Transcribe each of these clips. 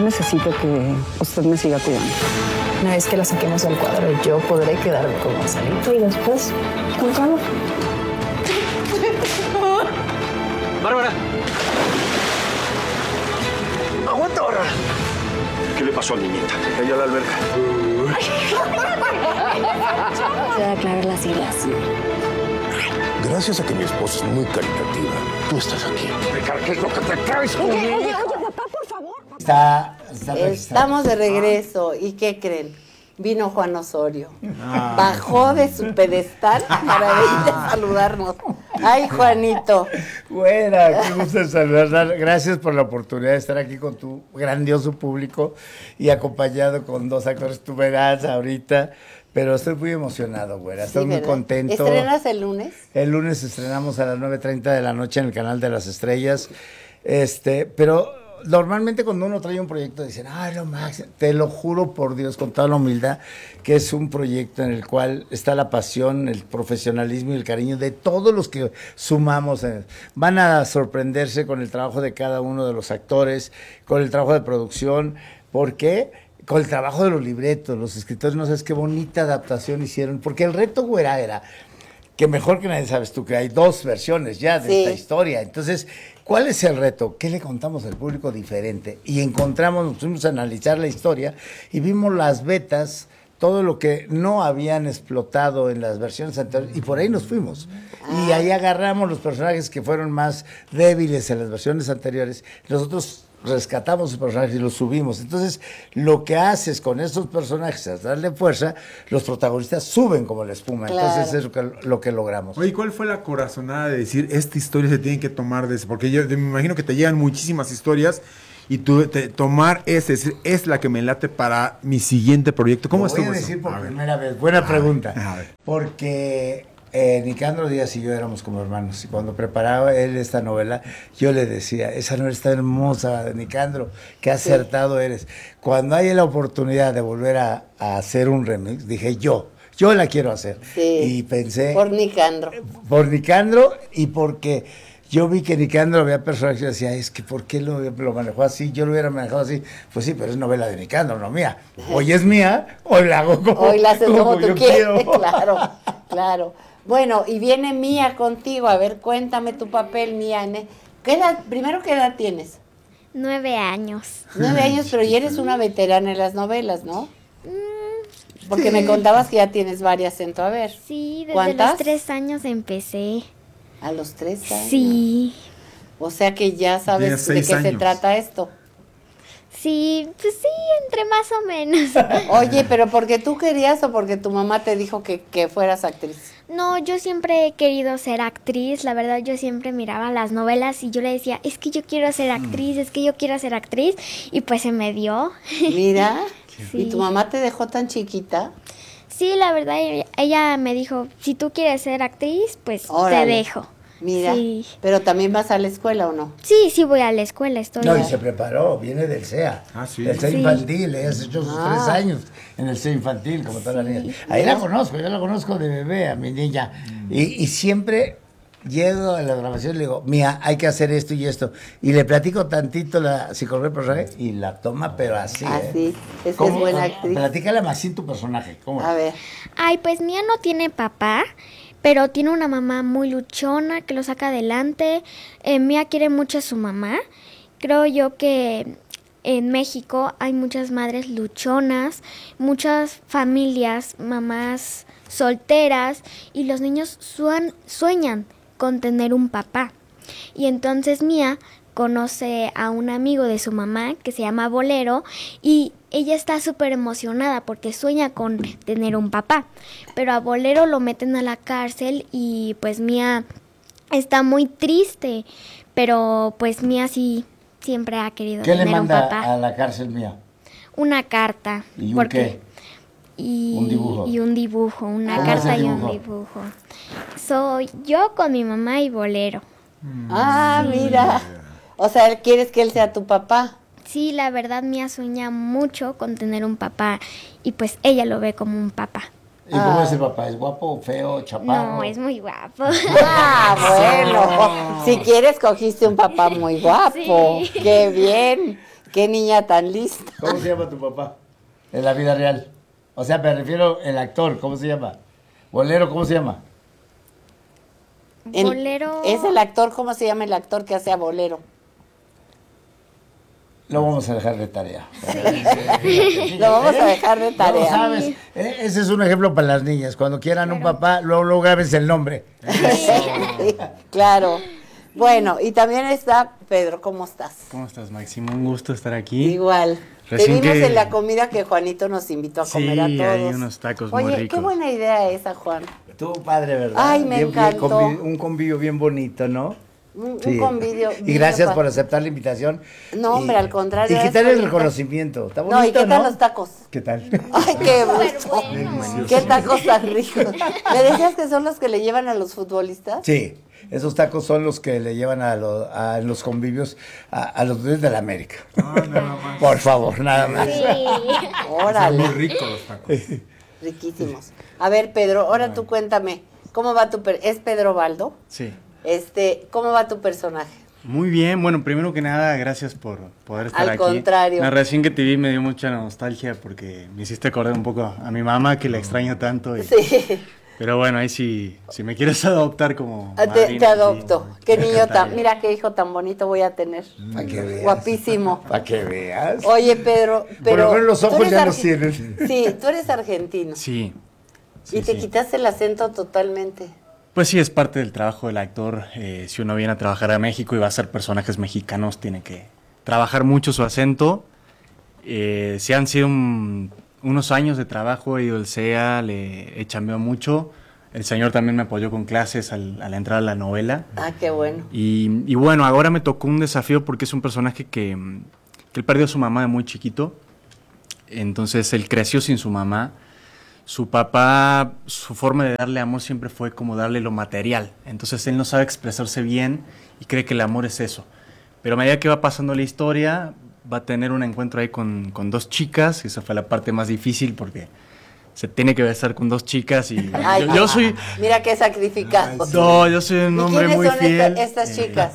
yo necesito que usted me siga cuidando. Una vez que la saquemos del cuadro, yo podré quedarme con Gonzalito y después con Carlos. ¡Bárbara! ¡Aguanta, Bárbara! ¿Qué le pasó a niñita? Cayó a la alberca. Se va a aclarar las ideas. Gracias a que mi esposa es muy caritativa, tú estás aquí. ¿Qué es lo que te traes conmigo? Oye, papá, por favor. Estamos de regreso. ¿Y qué creen? Vino Juan Osorio. Bajó de su pedestal para venir a saludarnos. Ay, Juanito. Buena, qué gusto saludar. Gracias por la oportunidad de estar aquí con tu grandioso público y acompañado con dos actores. Tú verás ahorita, pero estoy muy emocionado, güera. Estoy muy contento. ¿Estrenas el lunes? El lunes estrenamos a las 9:30 de la noche en el Canal de las Estrellas. Pero normalmente cuando uno trae un proyecto dicen, ay, lo máximo. Te lo juro por Dios, con toda la humildad, que es un proyecto en el cual está la pasión, el profesionalismo y el cariño de todos los que sumamos. Van a sorprenderse con el trabajo de cada uno de los actores, con el trabajo de producción. ¿Por qué? Con el trabajo de los libretos, los escritores, no sabes qué bonita adaptación hicieron. Porque el reto, güera, era que mejor que nadie sabes tú que hay dos versiones ya de esta historia. Entonces, ¿cuál es el reto? ¿Qué le contamos al público diferente? Y nos fuimos a analizar la historia y vimos las vetas, todo lo que no habían explotado en las versiones anteriores, y por ahí nos fuimos. Y ahí agarramos los personajes que fueron más débiles en las versiones anteriores. Nosotros rescatamos sus personajes y los subimos. Entonces, lo que haces con esos personajes, al darle fuerza, los protagonistas suben como la espuma. Claro. Entonces, es lo que logramos. Oye, ¿cuál fue la corazonada de decir, esta historia se tiene que tomar de eso? Porque yo me imagino que te llegan muchísimas historias y tú tomar decir, es la que me late para mi siguiente proyecto. ¿Cómo estuvo eso? Voy a decir por primera vez. Buena pregunta. Porque Nicandro Díaz y yo éramos como hermanos, y cuando preparaba él esta novela, yo le decía, esa novela está hermosa, Nicandro, qué acertado eres. Cuando hay la oportunidad de volver a hacer un remix, dije, yo la quiero hacer. Sí. Y pensé... Por Nicandro. Por Nicandro, y porque yo vi que Nicandro había personajes y decía, es que ¿por qué lo manejó así? Yo lo hubiera manejado así. Pues sí, pero es novela de Nicandro, no mía. Hoy es mía, hoy la hago hoy la haces como tú quieres. Quiero. Claro. Bueno, y viene Mía contigo. A ver, cuéntame tu papel, Mía. ¿Qué edad tienes? 9 años. 9 años, pero ya eres una veterana en las novelas, ¿no? Porque me contabas que ya tienes varias en tu haber. Sí, desde ¿Cuántas? los 3 años empecé. ¿A los 3 años? Sí. O sea que ya sabes de qué se trata esto. Sí, pues sí, entre más o menos. Oye, ¿pero porque tú querías o porque tu mamá te dijo que fueras actriz? No, yo siempre he querido ser actriz. La verdad, yo siempre miraba las novelas y yo le decía, es que yo quiero ser actriz, es que yo quiero ser actriz. Y pues se me dio. Mira, sí. ¿Y tu mamá te dejó tan chiquita? Sí, la verdad, ella me dijo, si tú quieres ser actriz, pues Órale. te dejo. Mira, sí. ¿Pero también vas a la escuela o no? Sí, voy a la escuela, estoy. No, y se preparó, viene del CEA. Sí. Del CEA infantil, ella has hecho sus 3 años en el CEA infantil, como todas las niñas. Ahí la conozco, yo la conozco de bebé, a mi niña. Y siempre llego a la grabación y le digo, Mía, hay que hacer esto y esto. Y le platico tantito la psicología del personaje y la toma, pero así. Así, es que es buena actriz. Platícale más sin tu personaje. ¿Cómo? A ver. Ay, pues Mía no tiene papá, pero tiene una mamá muy luchona que lo saca adelante. Mía quiere mucho a su mamá. Creo yo que en México hay muchas madres luchonas, muchas familias, mamás solteras, y los niños sueñan con tener un papá. Y entonces Mía conoce a un amigo de su mamá que se llama Bolero y ella está súper emocionada porque sueña con tener un papá. Pero a Bolero lo meten a la cárcel y pues Mía está muy triste, pero pues Mía sí siempre ha querido tener un papá. ¿Qué le manda a la cárcel, Mía? Una carta. ¿Y un qué? Un dibujo. Y un dibujo, una carta y un dibujo. Soy yo con mi mamá y Bolero. Ah, sí. Mira. O sea, ¿quieres que él sea tu papá? Sí, la verdad, Mía sueña mucho con tener un papá y pues ella lo ve como un papá. ¿Y cómo es el papá? ¿Es guapo, feo, chaparro? No, es muy guapo. Bueno, si quieres cogiste un papá muy guapo. Sí. ¡Qué bien! Qué niña tan lista. ¿Cómo se llama tu papá? En la vida real. O sea, me refiero el actor, ¿cómo se llama? Bolero, ¿cómo se llama? Bolero. Es el actor, ¿cómo se llama el actor que hace a Bolero? Lo vamos a dejar de tarea. Lo vamos a dejar de No, tarea. ¿sabes? Ese es un ejemplo para las niñas. Cuando quieran un papá, luego grabes el nombre. Sí, claro. Bueno, y también está Pedro, ¿cómo estás? ¿Cómo estás, Máximo? Un gusto estar aquí. Igual. Recién Te vimos que- en la comida que Juanito nos invitó a comer a Sí, todos. hay unos tacos muy Oye, ricos. qué buena idea esa, Juan. Tu padre, ¿verdad? Ay, me encantó. Un convivio bien bonito, ¿no? Un Sí. convivio. Y bien gracias padre. por aceptar la invitación. No, hombre, al contrario, Y es quitar el bonito. reconocimiento. Está bonito, No, ¿y qué tal ¿no? los tacos? ¿Qué tal? Ay, qué gusto. Qué tacos tan ricos. ¿Me decías que son los que le llevan a los futbolistas? Sí, esos tacos son los que le llevan a los convivios a los de la América. nada más. Por favor, nada más. Sí. Órale. Muy ricos los tacos. Riquísimos. A ver, Pedro, ahora tú cuéntame, ¿cómo va ¿Es Pedro Baldo? Sí. ¿Cómo va tu personaje? Muy bien. Bueno, primero que nada, gracias por poder estar Al aquí. contrario. La recién que te vi me dio mucha nostalgia porque me hiciste acordar un poco a mi mamá, que la extraño tanto. Y- Sí, Pero bueno, ahí sí, si me quieres adoptar como te madrina, adopto. sí, Qué me niño encantaría. mira qué hijo tan bonito voy a tener. Para que veas. Guapísimo. Para que veas. Oye, Pedro, Por lo menos los tú ojos eres ya los arge- tienen. Sí, tú eres argentino. Sí. Sí, Y te sí. quitaste el acento totalmente. Pues sí, es parte del trabajo del actor. Si uno viene a trabajar a México y va a hacer personajes mexicanos, tiene que trabajar mucho su acento. Sí han sido unos años de trabajo, he ido al CEA, le he chambeado mucho. El señor también me apoyó con clases a la entrada a la novela. Ah, qué bueno. Y bueno, ahora me tocó un desafío porque es un personaje que él perdió a su mamá de muy chiquito. Entonces él creció sin su mamá. Su papá, su forma de darle amor siempre fue como darle lo material. Entonces él no sabe expresarse bien y cree que el amor es eso. Pero a medida que va pasando la historia, va a tener un encuentro ahí con dos chicas. Y esa fue la parte más difícil porque se tiene que besar con dos chicas. Y Ay, yo soy... Mira qué sacrificado. No, yo soy un ¿Y hombre quiénes muy son fiel. estas chicas?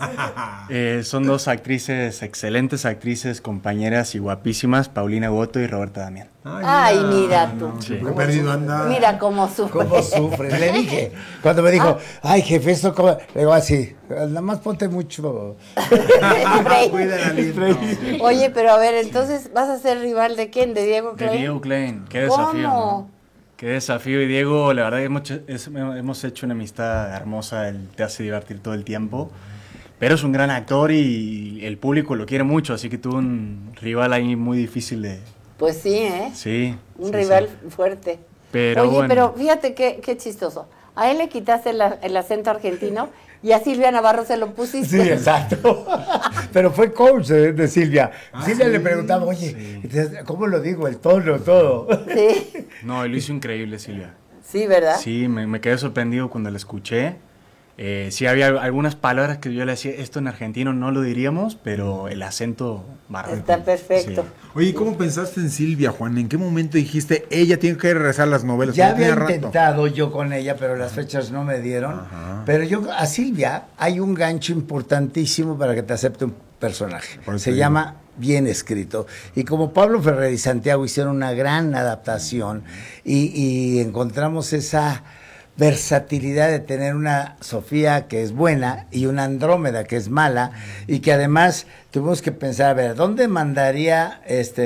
Son dos actrices, excelentes actrices, compañeras y guapísimas, Paulina Goto y Roberta Damián. Ay, mira tú. Sí. Qué perdido anda. Mira cómo sufre. ¿Cómo sufres? Le dije, cuando me dijo, ay, jefe, esto como... Le digo así, nada más ponte mucho... Cuida el aliento. Oye, pero a ver, entonces, ¿vas a ser rival de quién? ¿De Diego De Klein? Diego Klein, qué desafío. ¿Cómo? ¿No? Qué desafío. Y Diego, la verdad, hemos hecho una amistad hermosa, él te hace divertir todo el tiempo. Pero es un gran actor y el público lo quiere mucho, así que tuvo un rival ahí muy difícil de... Pues sí, ¿eh? Sí. Un sí, rival sí. fuerte. Pero Oye, bueno. pero fíjate qué chistoso. A él le quitaste el acento argentino y a Silvia Navarro se lo pusiste. Sí, exacto. Pero fue coach de Silvia. Silvia le preguntaba, oye, ¿cómo lo digo? El tono, todo. Sí, No, él lo hizo increíble, Silvia. sí, ¿verdad? Sí, me quedé sorprendido cuando la escuché. Sí, había algunas palabras que yo le decía, esto en argentino no lo diríamos, pero el acento bárbaro. Está perfecto. Sí. Oye, ¿cómo pensaste en Silvia, Juan? ¿En qué momento dijiste, ella tiene que regresar a las novelas? Ya Porque había tenía rato. intentado yo con ella, pero las fechas no me dieron. Pero a Silvia hay un gancho importantísimo para que te acepte un personaje. Por eso Se digo. llama Bien Escrito. Y como Pablo Ferrer y Santiago hicieron una gran adaptación y encontramos esa versatilidad de tener una Sofía que es buena y una Andrómeda que es mala y que además tuvimos que pensar, a ver, ¿dónde mandaría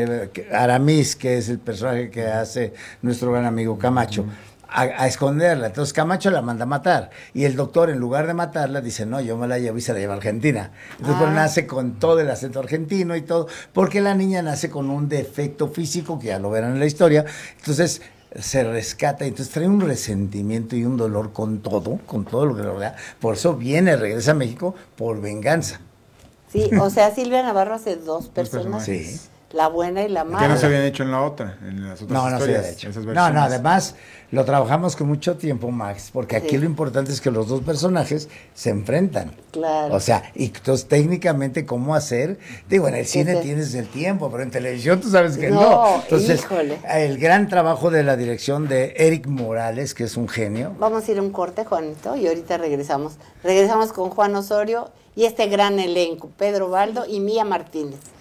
Aramis, que es el personaje que hace nuestro gran amigo Camacho, a esconderla? Entonces Camacho la manda a matar y el doctor, en lugar de matarla, dice, no, yo me la llevo y se la lleva a Argentina. Entonces pues, nace con todo el acento argentino y todo, porque la niña nace con un defecto físico, que ya lo verán en la historia. Entonces se rescata, entonces trae un resentimiento y un dolor con todo lo que lo rodea. Por eso regresa a México por venganza. Sí, o sea, Silvia Navarro hace dos personas. Sí. La buena y la Que mala. no se habían hecho en la otra, en las otras No, no se historias. había hecho. esas No, versiones. además lo trabajamos con mucho tiempo, Max, porque aquí Sí. lo importante es que los dos personajes se enfrentan. Claro. O sea, y entonces técnicamente cómo hacer, digo, en el cine sí. tienes el tiempo, pero en televisión tú sabes que No, no. Entonces, híjole. el gran trabajo de la dirección de Eric Morales, que es un genio. Vamos a ir a un corte, Juanito, y ahorita regresamos. Regresamos con Juan Osorio y este gran elenco, Pedro Baldo y Mía Martínez.